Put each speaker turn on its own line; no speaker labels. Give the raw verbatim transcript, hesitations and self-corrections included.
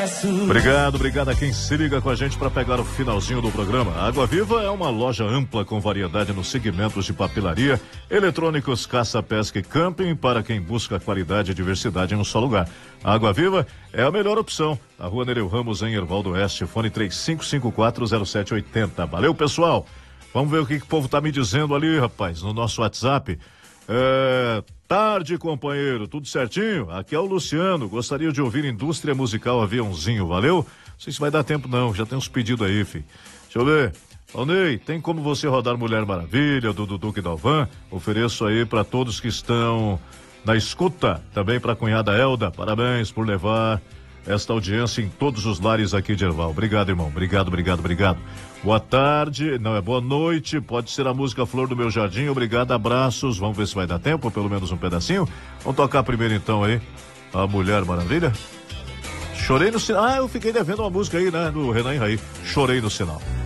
sucesso.
Obrigado, obrigado a quem se liga com a gente para pegar o finalzinho do programa. A Água Viva é uma loja ampla com variedade nos segmentos de papelaria, eletrônicos, caça, pesca e camping para quem busca qualidade e diversidade em um só lugar. A Água Viva é a melhor opção. Na Rua Nereu Ramos, em Hervaldo Oeste, fone três cinco cinco quatro zero sete oito zero. Valeu, pessoal. Vamos ver o que, que o povo tá me dizendo ali, rapaz, no nosso WhatsApp. É... Tarde, companheiro, tudo certinho? Aqui é o Luciano, gostaria de ouvir Indústria Musical Aviãozinho, valeu? Não sei se vai dar tempo não, já tem uns pedidos aí, filho. Deixa eu ver. Ô Ney, tem como você rodar Mulher Maravilha, do Duque Dalvan? Ofereço aí para todos que estão na escuta, também para a cunhada Elda, parabéns por levar esta audiência em todos os lares aqui de Herval. Obrigado, irmão, obrigado, obrigado, obrigado. Boa tarde, não é boa noite, pode ser a música Flor do Meu Jardim, obrigado, abraços, vamos ver se vai dar tempo, pelo menos um pedacinho. Vamos tocar primeiro então aí, a Mulher Maravilha. Chorei no sinal, ah, eu fiquei devendo uma música aí, né, do Renan e Raí, Chorei no Sinal.